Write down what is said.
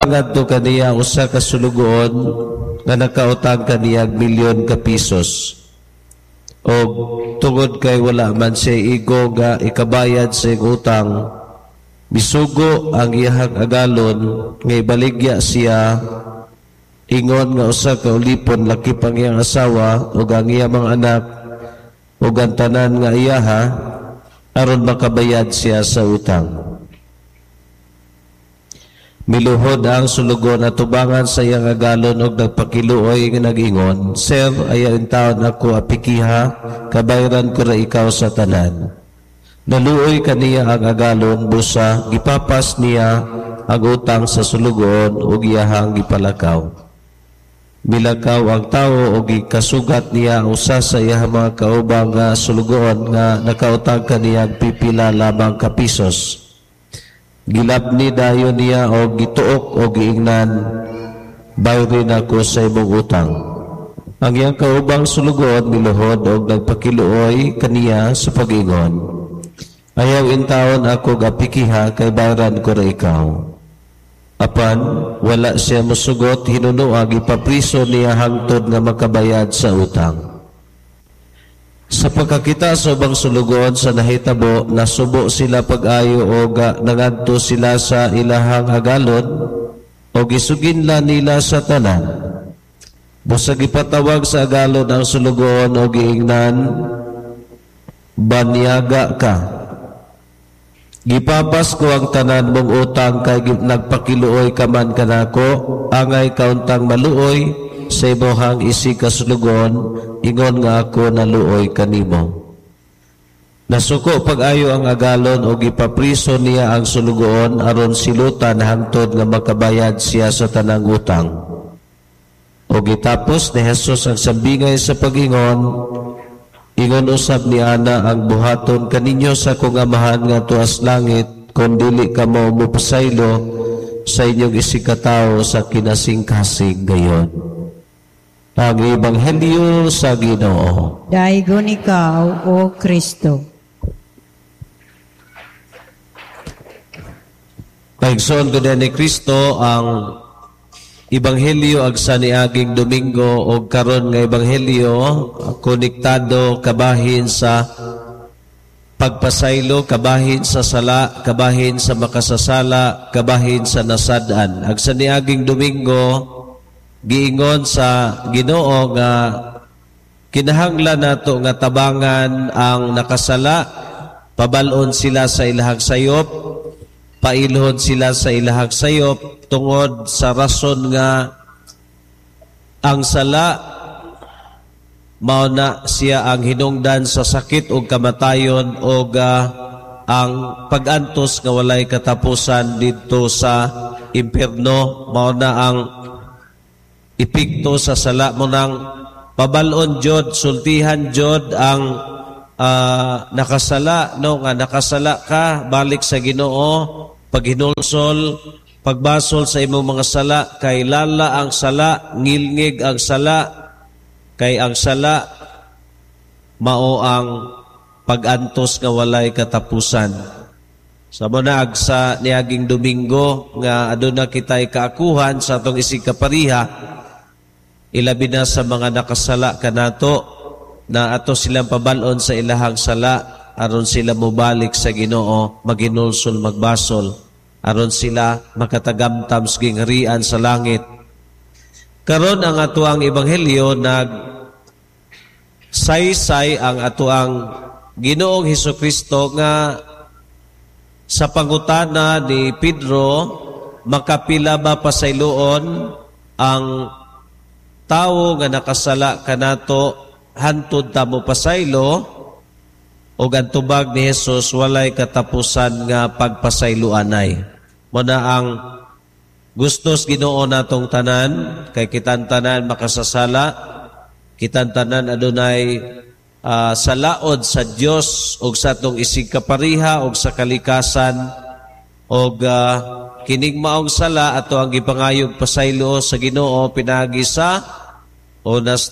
ngadto kaniya usa ka sulugoon nga nakautang kaniya milyon ka pisos. O tungod kay wala man siya igo nga ikabayad sa utang, misugo ang iyahang agalon nga ibaligya siya, ingon nga usa ka ulipon laki pang iyang asawa ug ang iyang mga anak ug ang tanan nga iyaha aron makabayad siya sa utang. Miluhod ang sulugon at tubangan sa iyang agalon og nagpakiluoy nga nag-ingon, "Sir, ayaw taon ako apikiha, kabayran ko ra ikaw sa tanan." Naluoy kaniya ang agalon, busa gipapas niya ang utang sa sulugon ug iyahang gipalakaw. Milakaw ang tawo ug gikasugat niya usa sa iyang mga kaubang nga sulugon nga nakautang kaniya pipila lamang ka pisos. Gilabni dayon niya o gituok o giingnan, "Bayrin ako sa imong utang." Ang iyang kaubang sulugon miluhod o nagpakiluoy kaniya sa pag-ingon, "Ayaw intawon ako gapikiha, kay bayran ko ra ikaw." Apan wala siya musugot, hinunoa gipapriso niya hangtod nga makabayad sa utang. Sa pagkakita sa ubang sulugon sa nahitabo, nasubo sila pag-ayo o nangadto sila sa ilahang agalon o gisugin nila sa tanan. Busa gipatawag sa agalon ang sulugon o giingnan, "Banyaga ka. Gipapas ko ang tanan mong utang kay nagpakiluoy ka man kanako, angay kauntang maluoy sa imuhang isikasulugon, ingon nga ako naluoy kanimo." Nasuko pag-ayo ang agalon o gipapriso niya ang sulugoon aron silutan hangtod nga makabayad siya sa tanang utang. O gitapos ni Jesus ang sambingay sa pag-ingon, ingon usab ni ana, "Ang buhaton kaninyo sa kong amahan nga tuas langit, kung dili ka mo mupasaylo sa inyong isikatawo sa kinasing-kasing gayon." Ang Ebanghelyo sa Ginoo. Daigon ikaw, O Kristo. Paigsoon ko ni Kristo ang Ebanghelyo agsa niaging Domingo o karon nga Ebanghelyo konektado kabahin sa pagpasaylo, kabahin sa sala, kabahin sa makasasala, kabahin sa nasad-an. Agsa niaging Domingo giingon sa Ginoo nga kinahanglan nato nga tabangan ang nakasala, pabalon sila sa ilahag sayop, pailhon sila sa ilahag sayop tungod sa rason nga ang sala mao na siya ang hinungdan sa sakit o kamatayon o ang pag-antos nga walay katapusan dito sa impierno. Mao na ang ipikto sa sala mo nang pabalon jod, sultihan jod ang nakasala, no nga nakasala ka, balik sa Ginoo, paghinulsol, pagbasol sa imong mga sala, kay lala ang sala, ngilngig ang sala, kay ang sala mao ang pag-antos nga walay katapusan. Sa munag sa niaging Domingo nga aduna kitay kaakuhan sa atong isigkapariha, ilabi na sa mga nakasala kanato na ato silang pabalon sa ilahang sala aron sila mobalik sa Ginoo, maginulsol, magbasol, aron sila makatagamtam sa gingharian sa langit. Karon ang atuang Ebanghelyo nag saysay ang atuang Ginoong Hesukristo nga sa pangutana ni Pedro, makapila ba pasayloon ang tawo nga nakasala kanato hantud ta mo pasaylo, o ang tubag ni Jesus walay katapusan nga pagpasayloanay. Muna ang gustos Ginoo natong tanan, kay kitan tanan makasasala, kitan tanan adunay salaod sa Dios og sa atong isigkapariha og sa kalikasan, og kining maong sala ato ang gipangayog pasaylo sa Ginoo pinagi sa unas